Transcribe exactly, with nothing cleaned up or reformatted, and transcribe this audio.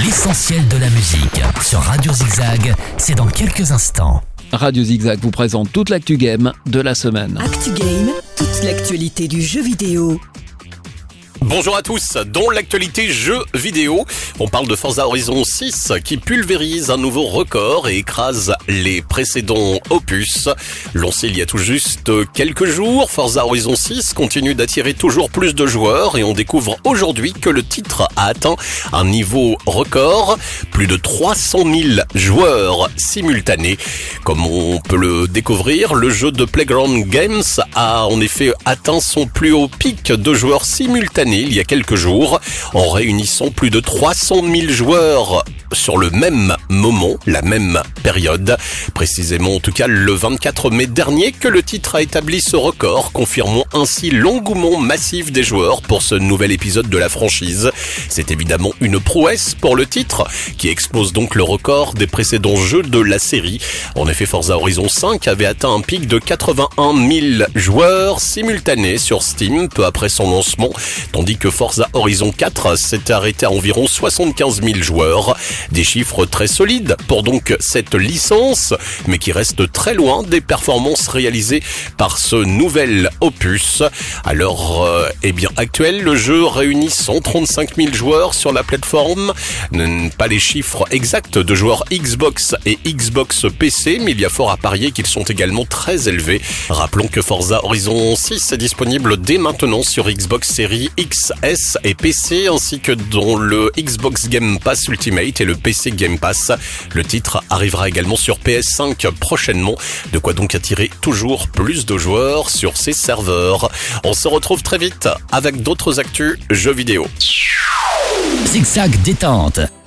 L'essentiel de la musique sur Radio Zigzag, c'est dans quelques instants. Radio Zigzag vous présente toute l'actu game de la semaine. Actu Game, toute l'actualité du jeu vidéo. Bonjour à tous, dans l'actualité jeux vidéo, on parle de Forza Horizon six qui pulvérise un nouveau record et écrase les précédents opus. Lancé il y a tout juste quelques jours, Forza Horizon six continue d'attirer toujours plus de joueurs et on découvre aujourd'hui que le titre a atteint un niveau record, plus de trois cent mille joueurs simultanés. Comme on peut le découvrir, le jeu de Playground Games a en effet atteint son plus haut pic de joueurs simultanés il y a quelques jours, en réunissant plus de trois cent mille joueurs sur le même moment, la même période. Précisément en tout cas le vingt-quatre mai dernier que le titre a établi ce record, confirmant ainsi l'engouement massif des joueurs pour ce nouvel épisode de la franchise. C'est évidemment une prouesse pour le titre, qui explose donc le record des précédents jeux de la série. En effet, Forza Horizon cinq avait atteint un pic de quatre-vingt-un mille joueurs simultanés sur Steam peu après son lancement, tandis que Forza Horizon quatre s'est arrêté à environ soixante-quinze mille joueurs. Des chiffres très solides pour donc cette licence, mais qui restent très loin des performances réalisées par ce nouvel opus. À l'heure euh, eh bien actuelle, le jeu réunit cent trente-cinq mille joueurs sur la plateforme. Pas les chiffres exacts de joueurs Xbox et Xbox P C, mais il y a fort à parier qu'ils sont également très élevés. Rappelons que Forza Horizon six est disponible dès maintenant sur Xbox Series X S et P C, ainsi que dans le Xbox Game Pass Ultimate et le P C Game Pass. Le titre arrivera également sur P S cinq prochainement, de quoi donc attirer toujours plus de joueurs sur ses serveurs. On se retrouve très vite avec d'autres actus jeux vidéo. Zigzag détente,